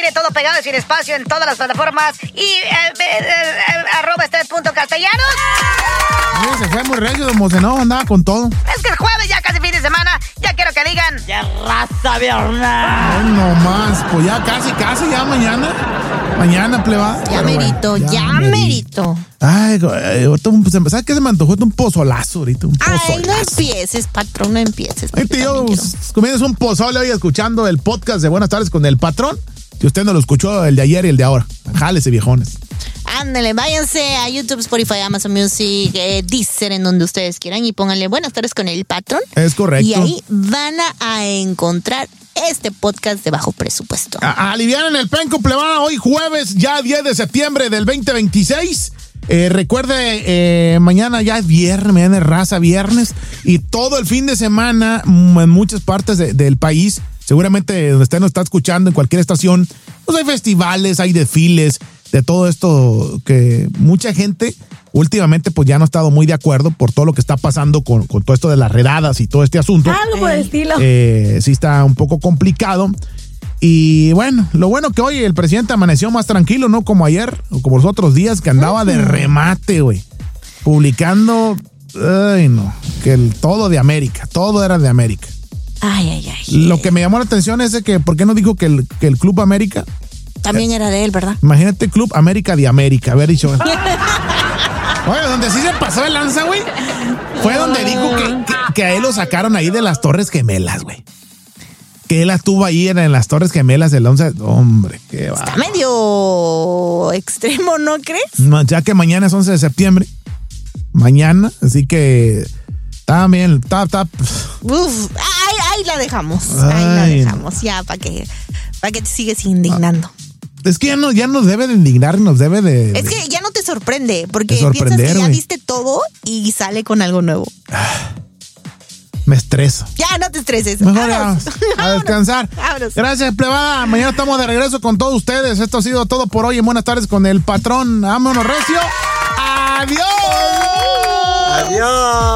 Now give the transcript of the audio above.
aire, todo pegado y sin espacio en todas las plataformas. Y @usted.castellanos. Se fue muy recio, emocionado, andaba con todo. Es que el jueves ya casi fin de semana. Ya quiero que digan, ya raza viernes. Ay, no más, pues ya casi, ya mañana. Mañana, plebada. Ya merito, bueno, ya merito. Ay, ¿sabes qué se me antojó? Un pozolazo ahorita, un pozolazo. Ay, no empieces, patrón, no empieces. Ay, tío, comienzas un pozole hoy escuchando el podcast de Buenas Tardes con el Patrón. Si usted no lo escuchó, el de ayer y el de ahora. Jálese, viejones. Ándale, váyanse a YouTube, Spotify, Amazon Music, Deezer, en donde ustedes quieran, y pónganle Buenas Tardes con el Patrón. Es correcto. Y ahí van a encontrar este podcast de bajo presupuesto. Alivianen el penco, plebada, hoy jueves, ya 10 de septiembre del 2026. Recuerde, mañana ya es viernes, mañana es raza viernes, y todo el fin de semana en muchas partes del país, seguramente donde usted nos está escuchando, en cualquier estación, pues hay festivales, hay desfiles, de todo esto que mucha gente últimamente pues ya no ha estado muy de acuerdo por todo lo que está pasando con todo esto de las redadas y todo este asunto. Algo por el estilo. Sí está un poco complicado. Y bueno, lo bueno que hoy el presidente amaneció más tranquilo, ¿no? Como ayer o como los otros días que andaba de remate, güey. Publicando, ay no, que todo de América, todo era de América. Ay. Lo que me llamó la atención es de que, ¿por qué no dijo que el Club América? También era de él, ¿verdad? Imagínate Club América de América, haber dicho. Oye, donde sí se pasó el lanza, güey, fue donde dijo que a él lo sacaron ahí de las Torres Gemelas, güey. Que él estuvo ahí en las Torres Gemelas del 11. Hombre, qué va. Está medio extremo, ¿no crees? Ya que mañana es 11 de septiembre. Mañana, así que también está. Uf, ahí la dejamos. Ahí la dejamos. Ya, ¿para qué te sigues indignando? Es que ya nos debe de indignar, nos debe de... Es que ya no te sorprende, porque piensas que ya viste todo y sale con algo nuevo. Me estreso. Ya, no te estreses. Mejor a descansar. Vámonos. Gracias, plebada. Mañana estamos de regreso con todos ustedes. Esto ha sido todo por hoy en Buenas Tardes con el Patrón. Vámonos, recio. ¡Adiós! ¡Adiós!